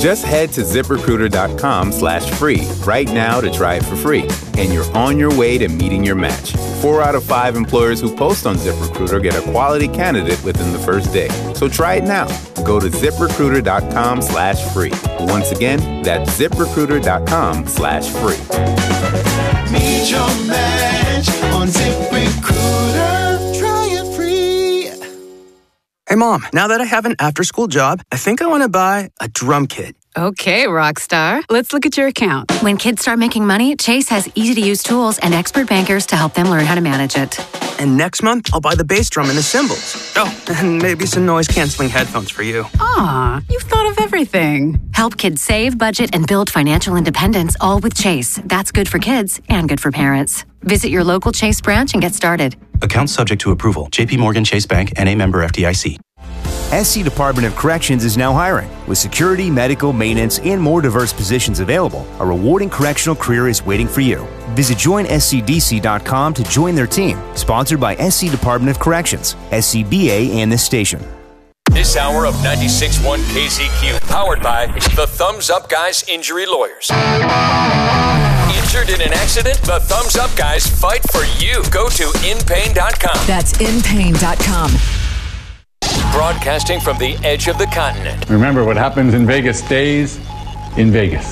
Just head to ZipRecruiter.com/free right now to try it for free. And you're on your way to meeting your match. 4 out of 5 employers who post on ZipRecruiter get a quality candidate within the first day. So try it now. Go to ZipRecruiter.com/free. Once again, that's ZipRecruiter.com/free. Meet your match on ZipRecruiter. Try it free. Hey, Mom, now that I have an after-school job, I think I want to buy a drum kit. Okay, Rockstar. Let's look at your account. When kids start making money, Chase has easy-to-use tools and expert bankers to help them learn how to manage it. And next month, I'll buy the bass drum and the cymbals. Oh, and maybe some noise-canceling headphones for you. Aw, you've thought of everything. Help kids save, budget, and build financial independence, all with Chase. That's good for kids and good for parents. Visit your local Chase branch and get started. Account subject to approval. J.P. Morgan Chase Bank, N.A. member FDIC. SC Department of Corrections is now hiring. With security, medical, maintenance, and more diverse positions available, a rewarding correctional career is waiting for you. Visit joinscdc.com to join their team. Sponsored by SC Department of Corrections, SCBA, and this station. This hour of 96.1 KZQ, powered by the Thumbs Up Guys Injury Lawyers. Injured in an accident? The Thumbs Up Guys fight for you. Go to inpain.com. That's inpain.com. Broadcasting from the edge of the continent. Remember, what happens in Vegas stays in Vegas.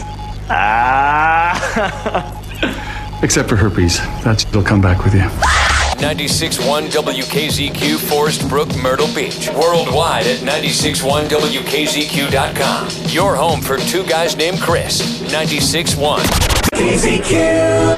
Except for herpes. That'll come back with you. 96.1 WKZQ, Forest Brook, Myrtle Beach. Worldwide at 96.1WKZQ.com. Your home for two guys named Chris. 96.1 KZQ.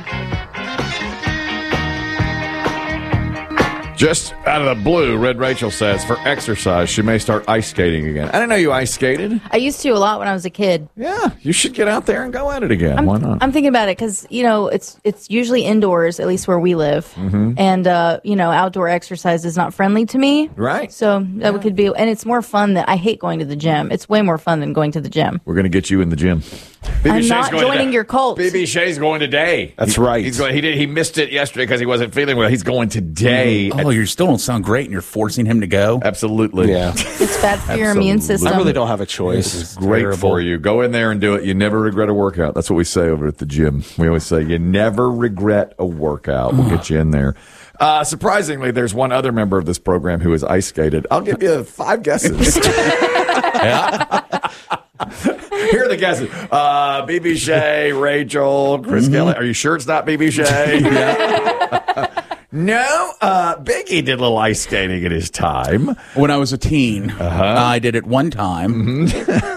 Just out of the blue, Red Rachel says, for exercise, she may start ice skating again. I didn't know you ice skated. I used to a lot when I was a kid. Yeah, you should get out there and go at it again. Why not? I'm thinking about it because, it's usually indoors, at least where we live. Mm-hmm. And, outdoor exercise is not friendly to me. Right. So that could be, and it's more fun than, I hate going to the gym. It's way more fun than going to the gym. We're going to get you in the gym. I'm not joining your cult. BB Shea's going today. That's right. He's going. He missed it yesterday because he wasn't feeling well. He's going today. Oh, you still don't sound great, and you're forcing him to go. Absolutely. Yeah. It's bad for your immune system. I really don't have a choice. It's great for you. Go in there and do it. You never regret a workout. That's what we say over at the gym. We always say you never regret a workout. We'll get you in there. Surprisingly, there's one other member of this program who is ice skated. I'll give you 5 guesses. Yeah. Here are the guesses. BB Shea, Rachel, Chris Kelly. Are you sure it's not BB Shea? Yeah. No. Biggie did a little ice skating at his time. When I was a teen, I did it one time.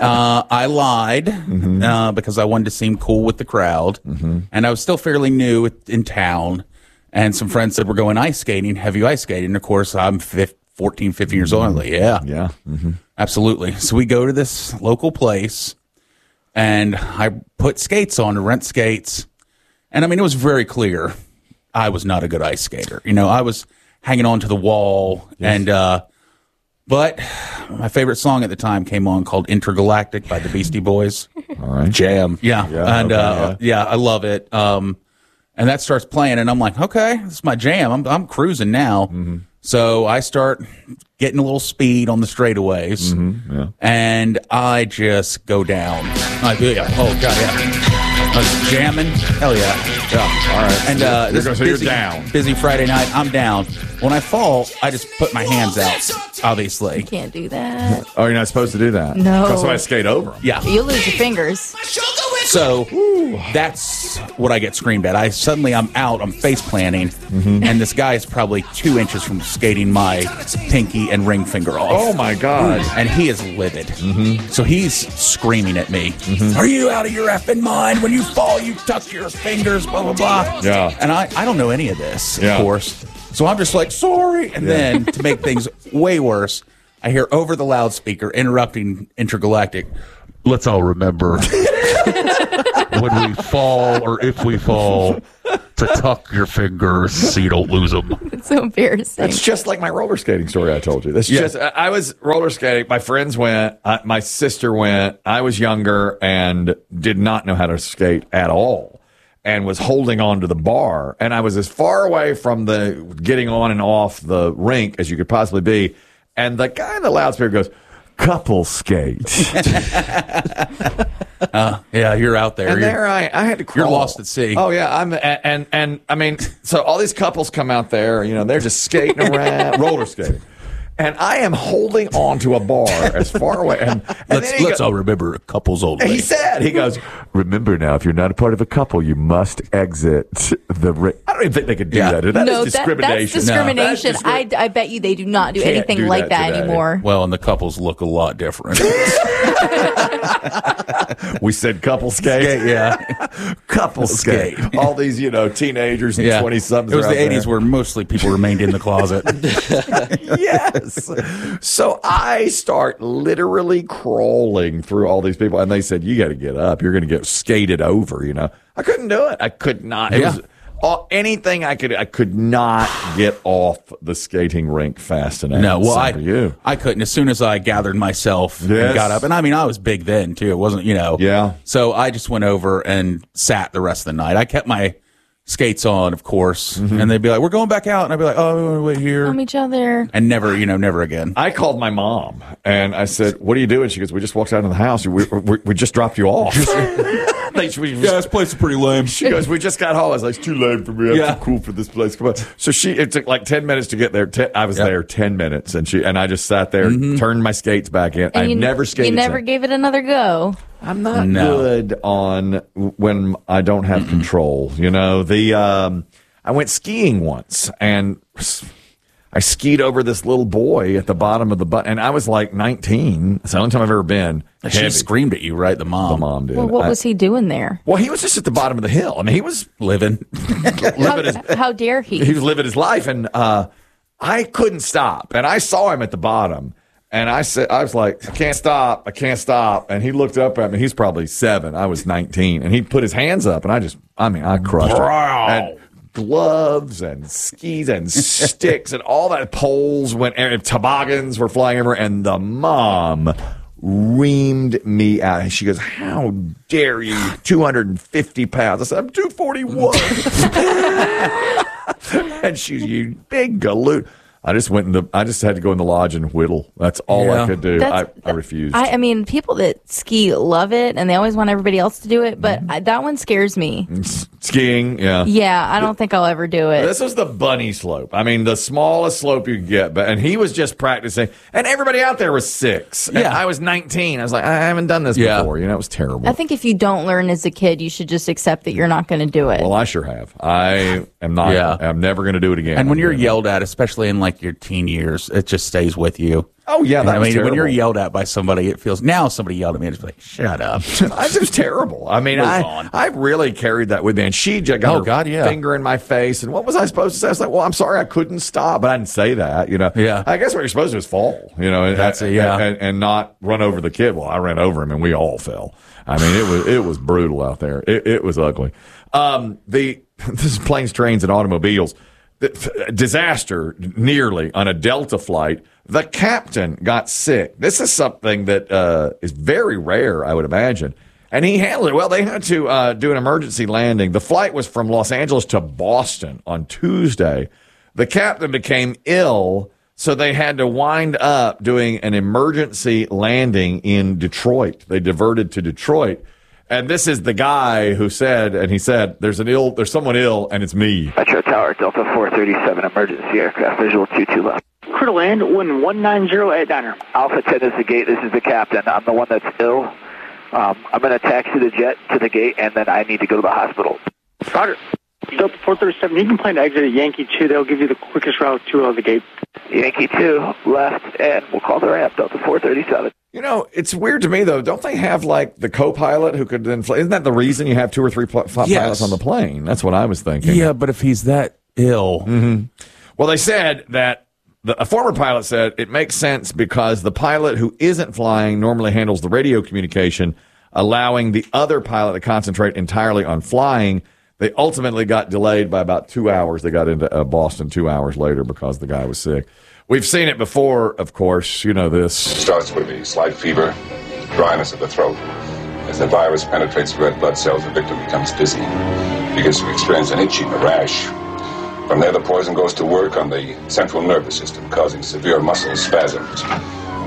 I lied because I wanted to seem cool with the crowd. And I was still fairly new in town. And some friends said, we're going ice skating. Have you ice skated? And, of course, I'm 14, 15 years old. I'm like, yeah. Yeah. Absolutely. So we go to this local place, and I put skates on to rent skates. And, I mean, it was very clear I was not a good ice skater. I was hanging on to the wall. Yes. And but my favorite song at the time came on called Intergalactic by the Beastie Boys. All right. Jam. Yeah. And, I love it. And that starts playing, and I'm like, okay, this is my jam. I'm cruising now. So I start getting a little speed on the straightaways, and I just go down. Oh, God, yeah. I was jamming. Hell yeah. Yeah, all right. And you're down. Busy Friday night. I'm down. When I fall, I just put my hands out, obviously. You can't do that. Oh, you're not supposed to do that? No. Because somebody skate over them. Yeah. You'll lose your fingers. So that's what I get screamed at. I'm out, I'm face planting, and this guy is probably 2 inches from skating my pinky and ring finger off. Oh, my God. And he is livid. So he's screaming at me, are you out of your effing mind? When you fall, you tuck your fingers, blah, blah, blah. Yeah. And I don't know any of this, of course. So I'm just like, sorry. And then to make things way worse, I hear over the loudspeaker interrupting Intergalactic, let's all remember when we fall or if we fall to tuck your fingers so you don't lose them. It's so embarrassing. That's just like my roller skating story I told you. I was roller skating. My friends went. My sister went. I was younger and did not know how to skate at all and was holding on to the bar. And I was as far away from the getting on and off the rink as you could possibly be. And the guy in the loudspeaker goes, couple skate. Yeah, you're out there. And there I had to crawl. You're lost at sea. Oh yeah, and I mean, so all these couples come out there, they're just skating around, roller skating. And I am holding on to a bar as far away. And let's all remember a couple's old he goes, remember now, if you're not a part of a couple, you must exit the ring. I don't even think they could do that. That is discrimination. That's discrimination. I bet you they do not do anything like that anymore. Well, and the couples look a lot different. We said couple skate. Yeah. Couple skate. All these, teenagers and 20-somethings. It was the 80s where mostly people remained in the closet. Yes. So I start literally crawling through all these people, and they said, you got to get up. You're going to get skated over, I couldn't do it. I could not. It was anything I could not get off the skating rink fast enough. No, well, I couldn't. As soon as I gathered myself and got up, and I mean, I was big then, too. It wasn't, Yeah. So I just went over and sat the rest of the night. I kept my skates on, of course, and they'd be like, we're going back out, and I'd be like, oh, we want to wait here. From each other. And never again. I called my mom, and I said, what are you doing? She goes, we just walked out of the house. We just dropped you off. This place is pretty lame. She goes, we just got home. I was like, it's too lame for me. I'm too cool for this place. Come on. So it took like 10 minutes to get there. I was there 10 minutes, and I just sat there, turned my skates back in. I never skated. You never gave it another go. I'm not good on when I don't have control. I went skiing once, and I skied over this little boy at the bottom of the butt, and I was like 19. It's the only time I've ever been. She screamed at you, right? The mom. The mom did. Well, what was he doing there? Well, he was just at the bottom of the hill. I mean, he was living. How dare he? He was living his life, and I couldn't stop. And I saw him at the bottom. And I was like, I can't stop. And he looked up at me. He's probably 7. I was 19. And he put his hands up, and I crushed it. And gloves and skis and sticks and all that, poles toboggans were flying everywhere. And the mom reamed me out. And she goes, how dare you, 250 pounds. I said, I'm 241. And she's, you big galoot. I just had to go in the lodge and whittle. That's all I could do. I refused. I mean, people that ski love it, and they always want everybody else to do it, but that one scares me. Skiing, yeah. Yeah, I don't think I'll ever do it. This was the bunny slope. I mean, the smallest slope you could get. And he was just practicing. And everybody out there was 6. And I was 19. I was like, I haven't done this before. It was terrible. I think if you don't learn as a kid, you should just accept that you're not going to do it. Well, I sure have. I am not. Yeah. I'm never going to do it again. And when you're yelled at, especially in like your teen years, it just stays with you. Oh, yeah, that was terrible. When you're yelled at by somebody, it feels... Now somebody yelled at me, and it's like, shut up. It was terrible. I mean, I really carried that with me, and she just got her finger in my face, and what was I supposed to say? I was like, well, I'm sorry, I couldn't stop, but I didn't say that, Yeah. I guess what you're supposed to do is fall, and not run over the kid. Well, I ran over him, and we all fell. I mean, it was brutal out there. It was ugly. This is planes, trains, and automobiles. Disaster nearly on a Delta flight. The captain got sick. This is something that is very rare, I would imagine. And he handled it well. They had to do an emergency landing. The flight was from Los Angeles to Boston on Tuesday. The captain became ill, so they had to wind up doing an emergency landing in Detroit. They diverted to Detroit. And this is the guy who said, there's someone ill, and it's me. Metro Tower, Delta 437, emergency aircraft, visual 22 left. Crew to land, wind 190 at diner. Alpha 10 is the gate, this is the captain. I'm the one that's ill. I'm going to taxi the jet to the gate, and then I need to go to the hospital. Roger. Delta 437, you can plan to exit at Yankee 2. They'll give you the quickest route to the gate. Yankee 2, left, and we'll call the ramp, Delta 437. It's weird to me, though. Don't they have, like, the co-pilot who could then fly? Isn't that the reason you have 2 or 3 pilots on the plane? That's what I was thinking. Yeah, but if he's that ill. Mm-hmm. Well, they said that a former pilot said it makes sense because the pilot who isn't flying normally handles the radio communication, allowing the other pilot to concentrate entirely on flying. They ultimately got delayed by about 2 hours. They got into Boston 2 hours later because the guy was sick. We've seen it before, of course. You know this. It starts with a slight fever, dryness of the throat. As the virus penetrates the red blood cells, the victim becomes dizzy. Begins to experience an itching, a rash. From there, the poison goes to work on the central nervous system, causing severe muscle spasms.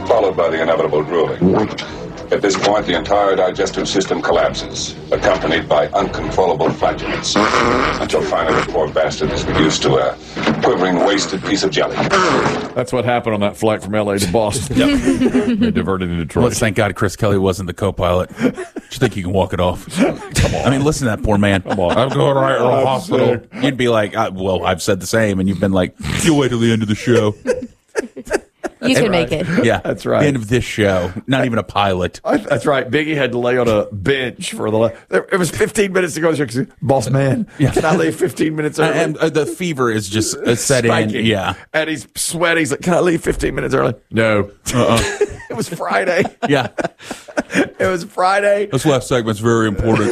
followed by the inevitable drooling. At this point, the entire digestive system collapses, accompanied by uncontrollable flatulence, until finally the poor bastard is reduced to a quivering, wasted piece of jelly. That's what happened on that flight from L.A. to Boston. They diverted into Detroit. Let's thank God Chris Kelly wasn't the co-pilot. Do you think you can walk it off? Come on. I mean, listen to that poor man. Come on. I'm going right to the hospital. You'd be like, well, I've said the same, and you've been like, you'll wait till the end of the show. You can make it. Yeah, that's right. The end of this show. Not even a pilot. That's right. Biggie had to lay on a bench for it was 15 minutes to go. Boss man, can I leave 15 minutes early? And the fever is just set Spiking. in. Yeah. And he's sweaty. He's like, can I leave 15 minutes early? No. It was Friday. Yeah. It was Friday. This last segment's very important.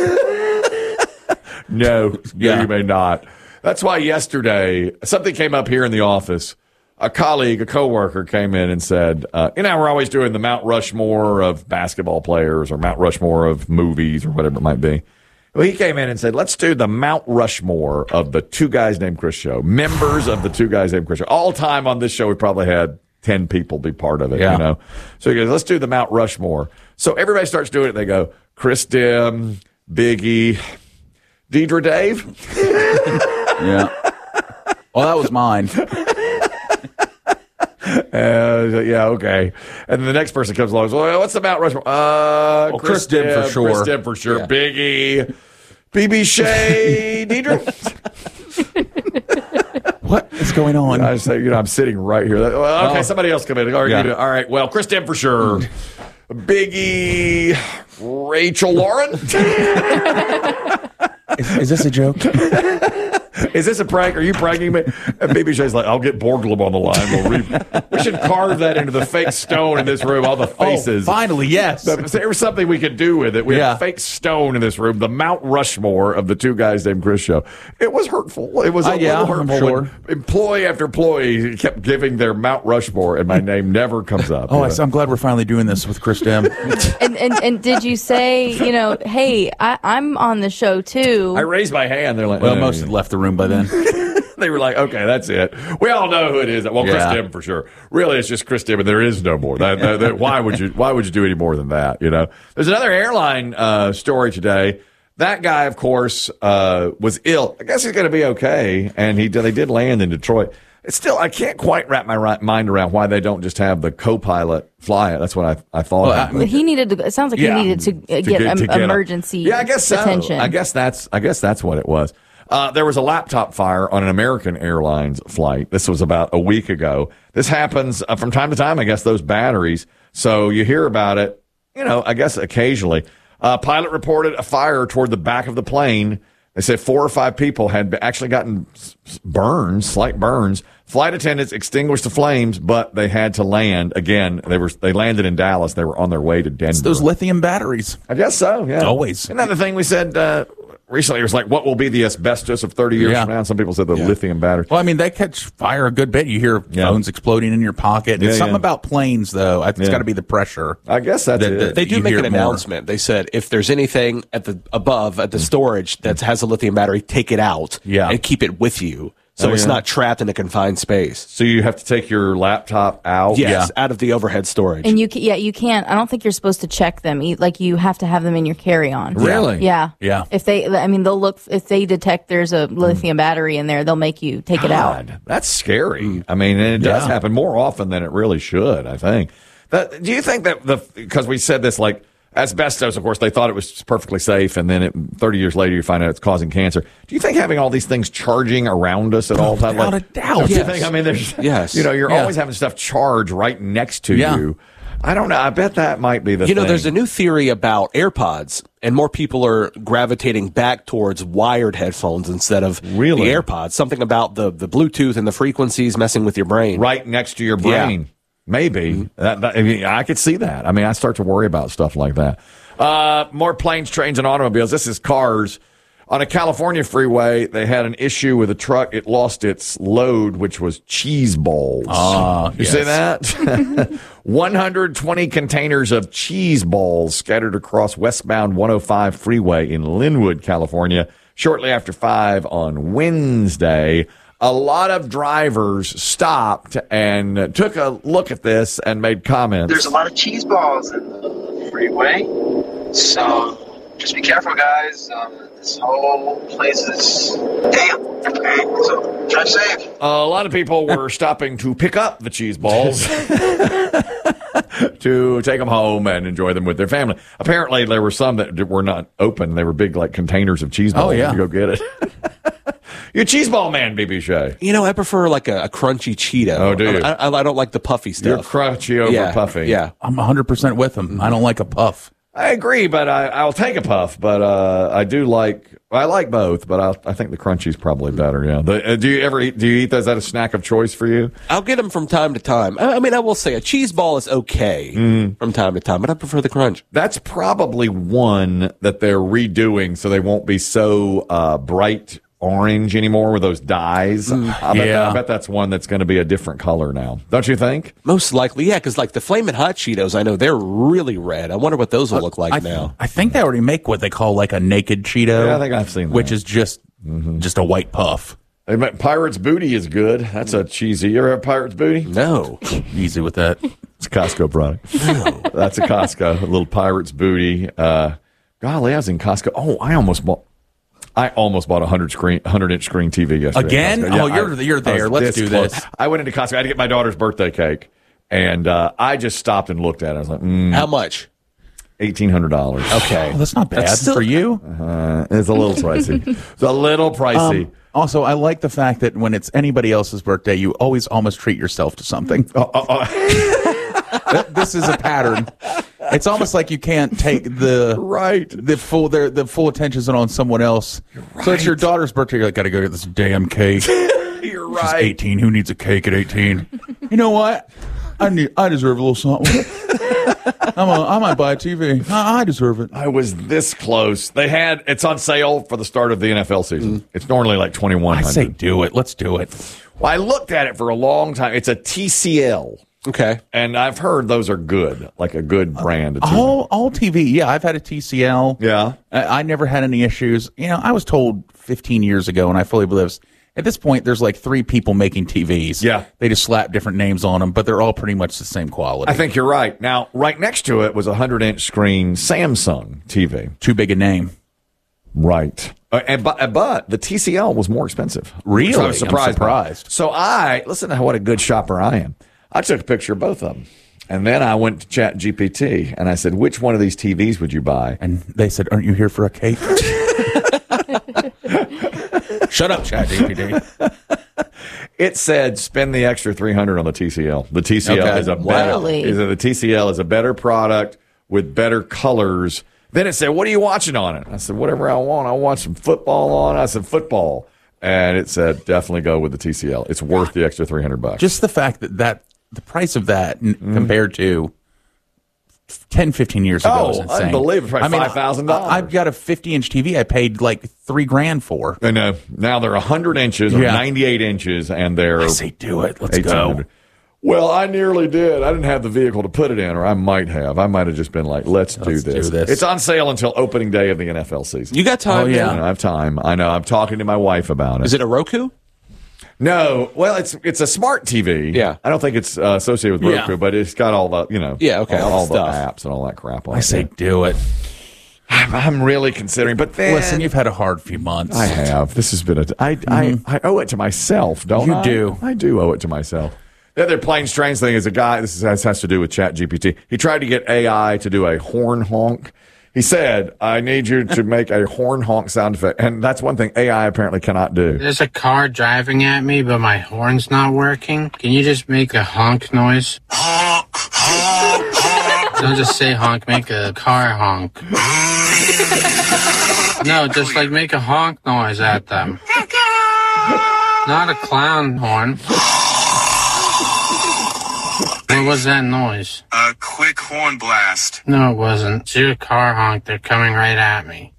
No, you may not. That's why yesterday, something came up here in the office. A colleague, a coworker came in and said, we're always doing the Mount Rushmore of basketball players or Mount Rushmore of movies or whatever it might be. Well, he came in and said, let's do the Mount Rushmore of the Two Guys Named Chris show. Members of the Two Guys Named Chris show. All time on this show, we probably had 10 people be part of it, Yeah. you know. So he goes, let's do the Mount Rushmore. So everybody starts doing it. They go, Chris Dim, Biggie, Deidre Dave. Yeah. Well, that was mine. Yeah, okay. And then the next person comes along and says, well, what's the Mount Rushmore? Chris Dim for sure. Chris Dim for sure. Yeah. Biggie, BB Shea, Deidre. What is going on? I say, I'm sitting right here. Well, okay, somebody else come in. All right, well, Chris Dim for sure. Biggie, Rachel Lauren. Is this a joke? Is this a prank? Are you pranking me? And BB Shea's like, I'll get Borglum on the line. We should carve that into the fake stone in this room, all the faces. Oh, finally, yes. There was something we could do with it. We have fake stone in this room, the Mount Rushmore of the Two Guys Named Chris show. It was hurtful. It was a little hurtful. I'm sure. When employee after employee kept giving their Mount Rushmore, and my name never comes up. I'm glad we're finally doing this with Chris Dim. and did you say, hey, I'm on the show too? I raised my hand. They're like, well, most had left the room by then. They were like, okay, that's it. We all know who it is. Well, Chris Dim for sure. Really, it's just Chris Dim, and there is no more. Why would you do any more than that? There's another airline story today. That guy, of course, was ill. I guess he's going to be okay, and they did land in Detroit. It's still, I can't quite wrap my mind around why they don't just have the co-pilot fly it. That's what I thought. Well, he needed to. It sounds like he needed to get emergency. I guess so. attention. I guess that's what it was. There was a laptop fire on an American Airlines flight. This was about a week ago. This happens from time to time, I guess, those batteries. So you hear about it, I guess occasionally. Pilot reported a fire toward the back of the plane. They said 4 or 5 people had actually gotten slight burns. Flight attendants extinguished the flames, but they had to land. Again, they landed in Dallas. They were on their way to Denver. It's those lithium batteries. I guess so, yeah. Always. Another thing we said recently was like, what will be the asbestos of 30 years from now? Some people said the lithium batteries. Well, I mean, they catch fire a good bit. You hear phones exploding in your pocket. It's something about planes, though. It's got to be the pressure. I guess that's it. They do make an announcement. They said if there's anything at the storage that has a lithium battery, take it out and keep it with you. So it's not trapped in a confined space. So you have to take your laptop out? Yes, out of the overhead storage. And you can't. I don't think you're supposed to check them. Like you have to have them in your carry-on. Really? Yeah. Yeah. They'll look if they detect there's a lithium battery in there, they'll make you take it out. That's scary. I mean, and it does happen more often than it really should, I think. Do you think that because we said this, like, asbestos, of course, they thought it was perfectly safe, and then 30 years later you find out it's causing cancer. Do you think having all these things charging around us at all times? Without a doubt. Do you think, I mean, there's, you're always having stuff charged right next to you. I don't know. I bet that might be the thing. There's a new theory about AirPods, and more people are gravitating back towards wired headphones instead of the AirPods. Something about the Bluetooth and the frequencies messing with your brain. Right next to your brain. Yeah. Maybe. I could see that. I mean, I start to worry about stuff like that. More planes, trains, and automobiles. This is cars. On a California freeway, they had an issue with a truck. It lost its load, which was cheese balls. You see that? 120 containers of cheese balls scattered across westbound 105 freeway in Linwood, California, shortly after 5 on Wednesday. a lot of drivers stopped and took a look at this and made comments. There's a lot of cheese balls in the freeway, so just be careful, guys. This whole place is damn. Okay, so drive safe. A lot of people were stopping to pick up the cheese balls to take them home and enjoy them with their family. Apparently, there were some that were not open. They were big, like, containers of cheese balls. Oh, yeah. You go get it. You're a cheese ball man, BB Shea. You know, I prefer like a crunchy Cheeto. Oh, do you? I don't like the puffy stuff. You're crunchy over puffy. Yeah. I'm 100% with him. I don't like a puff. I agree, but I'll take a puff. But I like both, but I think the crunchy's probably better. Yeah. Do you eat those? Is that a snack of choice for you? I'll get them from time to time. I mean, I will say a cheese ball is okay from time to time, but I prefer the crunch. That's probably one that they're redoing so they won't be so bright orange anymore with those dyes. I bet that's one that's going to be a different color now. Don't you think? Most likely, yeah, because like the Flamin' Hot Cheetos, I know they're really red. I wonder what those will look like now. I think they already make what they call like a naked Cheeto. Yeah, I think I've seen that. Which is just a white puff. Pirate's Booty is good. That's a cheesy. You ever have Pirate's Booty? No. Easy with that. It's a Costco product. No. That's a Costco. A little Pirate's Booty. Golly, I was in Costco. Oh, I almost bought a 100-inch screen TV yesterday. Again? Yeah, You're there. Let's do this. I went into Costco. I had to get my daughter's birthday cake, and I just stopped and looked at it. I was like, how much? $1,800. Okay. Oh, that's not bad for you. It's a little pricey. It's a little pricey. Also, I like the fact that when it's anybody else's birthday, you always almost treat yourself to something. This is a pattern. It's almost like you can't take the full attention on someone else. Right. So it's your daughter's birthday. You're like, gotta go get this damn cake. You're right. She's 18. Who needs a cake at 18? You know what? I deserve a little something. I might buy a TV. I deserve it. I was this close. It's on sale for the start of the NFL season. It's normally like $2,100. I say do it. Let's do it. Well, I looked at it for a long time. It's a TCL. Okay. And I've heard those are good, like a good brand. All TV. Yeah, I've had a TCL. Yeah. I never had any issues. You know, I was told 15 years ago, and I fully believe this. At this point, there's like 3 people making TVs. Yeah. They just slap different names on them, but they're all pretty much the same quality. I think you're right. Now, right next to it was a 100-inch screen Samsung TV. Too big a name. Right. But the TCL was more expensive. Really? So I was surprised. I'm surprised. So listen to what a good shopper I am. I took a picture of both of them. And then I went to ChatGPT, and I said, which one of these TVs would you buy? And they said, aren't you here for a cake? Shut up, ChatGPT. It said, spend the extra $300 on the TCL. The TCL is a better. The TCL is a better product with better colors. Then it said, what are you watching on it? I said, whatever I want. I want some football on. I said, football. And it said, definitely go with the TCL. It's worth the extra $300. Just the fact that the price of that compared to 10, 15 years ago is insane. Unbelievable. $5,000. I've got a 50-inch TV I paid like $3,000 for. I know. Now they're 100 inches or 98 inches, and they're... I say do it. Let's go. Well, I nearly did. I didn't have the vehicle to put it in, or I might have. I might have just been like, let's do this. It's on sale until opening day of the NFL season. You got time? Oh, yeah. I have time. I know. I'm talking to my wife about it. Is it a Roku? No. Well, it's a smart TV. Yeah. I don't think it's associated with Roku, but it's got all the, all the apps and all that crap on it. I say do it. I'm really considering, but then... Listen, you've had a hard few months. I have. This has been I owe it to myself, don't I? You do. I do owe it to myself. The other plain strange thing is a guy, this has to do with ChatGPT. He tried to get AI to do a horn honk. He said, I need you to make a horn honk sound effect. And that's one thing AI apparently cannot do. There's a car driving at me, but my horn's not working. Can you just make a honk noise? Honk, honk, honk. Don't just say honk, make a car honk. No, just like make a honk noise at them. Not a clown horn. What was that noise? A quick horn blast. No, it wasn't. It's your car honk. They're coming right at me.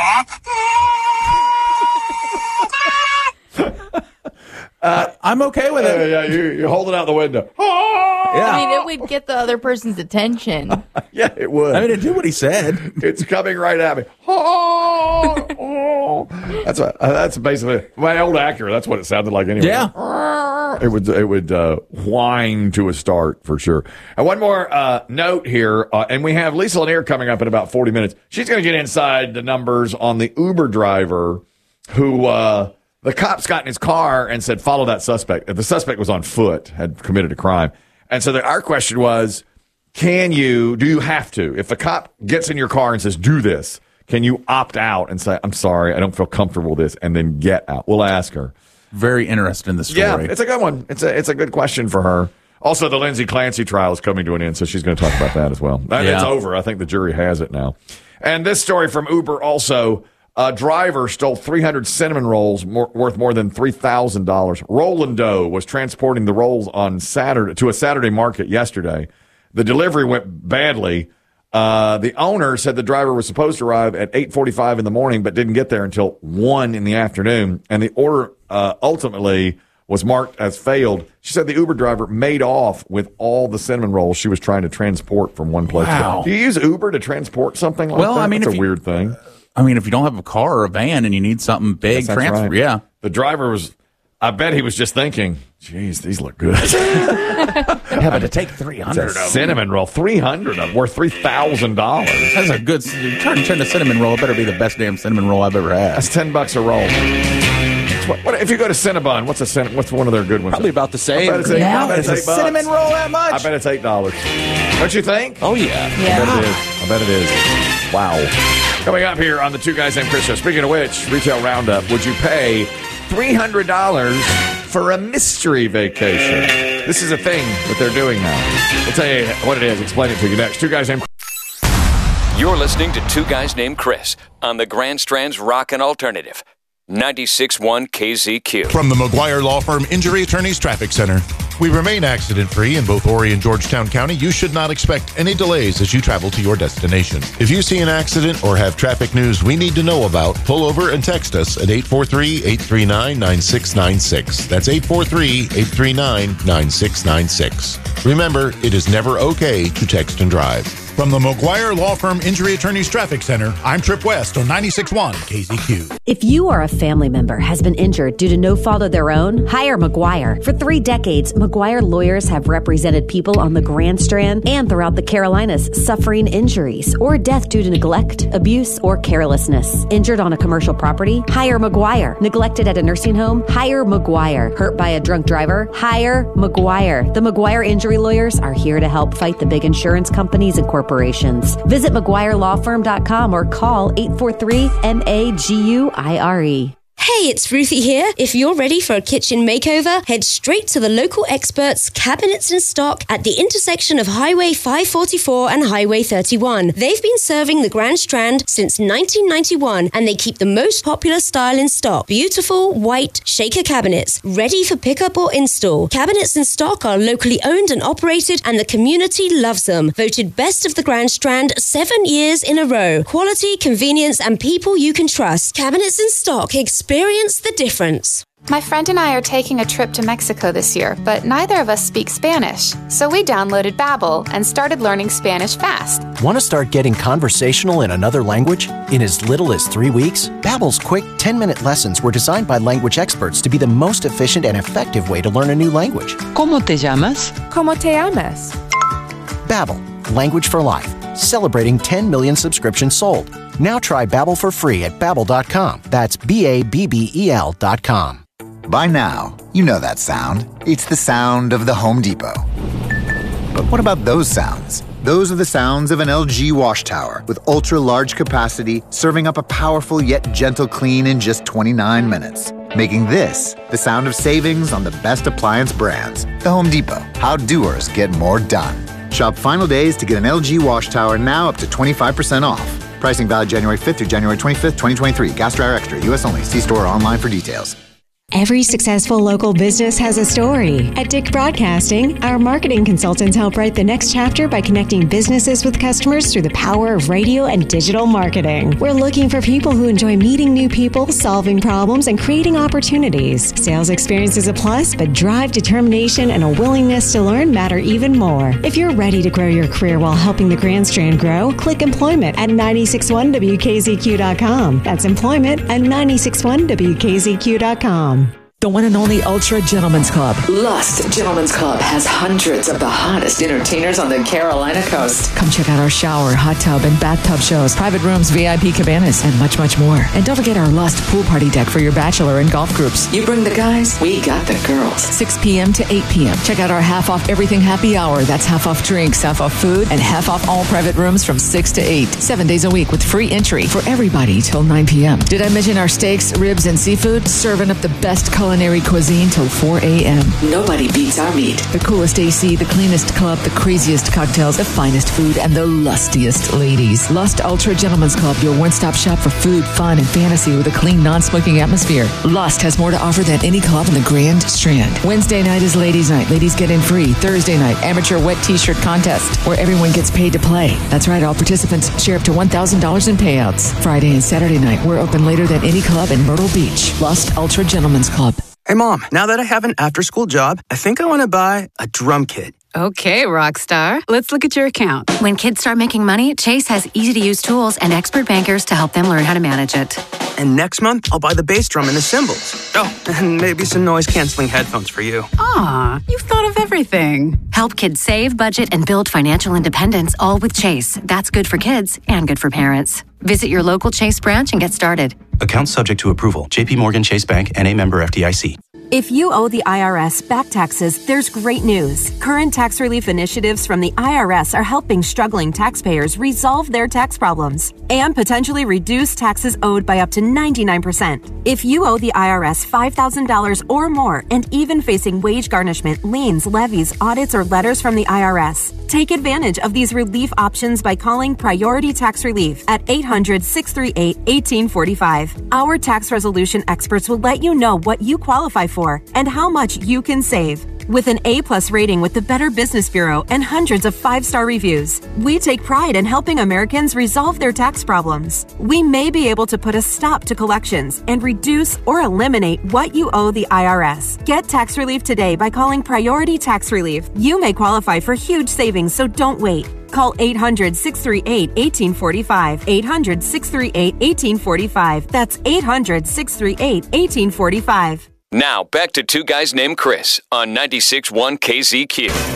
I'm okay with it. Yeah, you hold it out the window. Yeah. I mean, it would get the other person's attention. Yeah, it would. I mean, it did what he said. It's coming right at me. That's basically my old Acura. That's what it sounded like anyway. Yeah. It would whine to a start for sure. And one more note here, and we have Lisa Lanier coming up in about 40 minutes. She's going to get inside the numbers on the Uber driver who the cops got in his car and said, follow that suspect. The suspect was on foot, had committed a crime. And so our question was, do you have to? If the cop gets in your car and says, do this, can you opt out and say, I'm sorry, I don't feel comfortable with this, and then get out? We'll ask her. Very interested in the story. Yeah, it's a good one. It's a good question for her. Also, the Lindsay Clancy trial is coming to an end, so she's going to talk about that as well. It's over. I think the jury has it now. And this story from Uber also, a driver stole 300 cinnamon rolls worth more than $3,000. Roland Doe was transporting the rolls on Saturday to a Saturday market yesterday. The delivery went badly. The owner said the driver was supposed to arrive at 8:45 in the morning, but didn't get there until 1 in the afternoon. And the order ultimately was marked as failed. She said the Uber driver made off with all the cinnamon rolls she was trying to transport from one place. Wow. Do you use Uber to transport something like that? I mean, it's a weird thing. I mean, if you don't have a car or a van and you need something big, transfer. Right. Yeah. The driver was, I bet he was just thinking, geez, these look good. Yeah, but to take 300 of them. Cinnamon roll, 300 of them, worth $3,000. That's a good, turn a cinnamon roll. It better be the best damn cinnamon roll I've ever had. That's $10 a roll. What if you go to Cinnabon? What's one of their good ones? Probably about the same. I bet it's $8. Cinnamon roll that much? I bet it's $8. Don't you think? Oh, yeah. I bet it is. Wow. Coming up here on the Two Guys Named Chris show. Speaking of which, Retail Roundup, would you pay $300 for a mystery vacation? This is a thing that they're doing now. We'll tell you what it is. Explain it to you next. Two Guys Named Chris. You're listening to Two Guys Named Chris on the Grand Strand's Rockin' Alternative. 96.1 KZQ. From the McGuire Law Firm Injury Attorneys Traffic Center. We remain accident-free in both Horry and Georgetown County. You should not expect any delays as you travel to your destination. If you see an accident or have traffic news we need to know about, pull over and text us at 843-839-9696. That's 843-839-9696. Remember, it is never okay to text and drive. From the McGuire Law Firm Injury Attorneys Traffic Center, I'm Trip West on 96.1 KZQ. If you or a family member has been injured due to no fault of their own, hire McGuire. For 3 decades, McGuire lawyers have represented people on the Grand Strand and throughout the Carolinas suffering injuries or death due to neglect, abuse, or carelessness. Injured on a commercial property? Hire McGuire. Neglected at a nursing home? Hire McGuire. Hurt by a drunk driver? Hire McGuire. The McGuire injury lawyers are here to help fight the big insurance companies and corporations. Visit McGuireLawFirm.com or call 843-MAGUIRE. Hey, it's Ruthie here. If you're ready for a kitchen makeover, head straight to the local experts, Cabinets in Stock, at the intersection of Highway 544 and Highway 31. They've been serving the Grand Strand since 1991, and they keep the most popular style in stock. Beautiful, white, shaker cabinets, ready for pickup or install. Cabinets in Stock are locally owned and operated, and the community loves them. Voted best of the Grand Strand 7 years in a row. Quality, convenience, and people you can trust. Cabinets in Stock. Experience the difference. My friend and I are taking a trip to Mexico this year, but neither of us speak Spanish. So we downloaded Babbel and started learning Spanish fast. Want to start getting conversational in another language? In as little as 3 weeks? Babbel's quick 10-minute lessons were designed by language experts to be the most efficient and effective way to learn a new language. ¿Cómo te llamas? ¿Cómo te llamas? Babbel, language for life. Celebrating 10 million subscriptions sold. Now try Babbel for free at Babbel.com. That's BABBEL.com. By now, you know that sound. It's the sound of the Home Depot. But what about those sounds? Those are the sounds of an LG wash tower with ultra-large capacity, serving up a powerful yet gentle clean in just 29 minutes. Making this the sound of savings on the best appliance brands. The Home Depot. How doers get more done. Shop final days to get an LG wash tower now up to 25% off. Pricing valid January 5th through January 25th, 2023. Gas Dryer Extra. U.S. only. See store or online for details. Every successful local business has a story. At Dick Broadcasting, our marketing consultants help write the next chapter by connecting businesses with customers through the power of radio and digital marketing. We're looking for people who enjoy meeting new people, solving problems, and creating opportunities. Sales experience is a plus, but drive, determination, and a willingness to learn matter even more. If you're ready to grow your career while helping the Grand Strand grow, click employment at 961WKZQ.com. That's employment at 961WKZQ.com. The one and only Ultra Gentlemen's Club. Lust Gentlemen's Club has hundreds of the hottest entertainers on the Carolina coast. Come check out our shower, hot tub, and bathtub shows, private rooms, VIP cabanas, and much, much more. And don't forget our Lust pool party deck for your bachelor and golf groups. You bring the guys, we got the girls. 6 p.m. to 8 p.m. Check out our half off everything happy hour. That's half off drinks, half off food, and half off all private rooms from 6 to 8. 7 days a week with free entry for everybody till 9 p.m. Did I mention our steaks, ribs, and seafood? Serving up the best culinary cuisine till 4 a.m. Nobody beats our meat. The coolest AC, the cleanest club, the craziest cocktails, the finest food, and the lustiest ladies. Lust Ultra Gentlemen's Club, your one-stop shop for food, fun, and fantasy with a clean, non-smoking atmosphere. Lust has more to offer than any club in the Grand Strand. Wednesday night is ladies' night. Ladies get in free. Thursday night, amateur wet t-shirt contest, where everyone gets paid to play. That's right, all participants share up to $1,000 in payouts. Friday and Saturday night, we're open later than any club in Myrtle Beach. Lust Ultra Gentlemen's Club. Hey, Mom, now that I have an after-school job, I think I want to buy a drum kit. Okay, Rockstar. Let's look at your account. When kids start making money, Chase has easy-to-use tools and expert bankers to help them learn how to manage it. And next month, I'll buy the bass drum and the cymbals. Oh, and maybe some noise-canceling headphones for you. Aw, you've thought of everything. Help kids save, budget, and build financial independence, all with Chase. That's good for kids and good for parents. Visit your local Chase branch and get started. Account subject to approval. JP Morgan Chase Bank, N.A. member FDIC. If you owe the IRS back taxes, there's great news. Current tax relief initiatives from the IRS are helping struggling taxpayers resolve their tax problems and potentially reduce taxes owed by up to 99%. If you owe the IRS $5,000 or more and even facing wage garnishment, liens, levies, audits, or letters from the IRS, take advantage of these relief options by calling Priority Tax Relief at 800-638-1845. Our tax resolution experts will let you know what you qualify for and how much you can save. With an A+ rating with the Better Business Bureau and hundreds of 5-star reviews, we take pride in helping Americans resolve their tax problems. We may be able to put a stop to collections and reduce or eliminate what you owe the IRS. Get tax relief today by calling Priority Tax Relief. You may qualify for huge savings, so don't wait. Call 800-638-1845. 800-638-1845. That's 800-638-1845. Now, back to Two Guys Named Chris on 96.1 KZQ.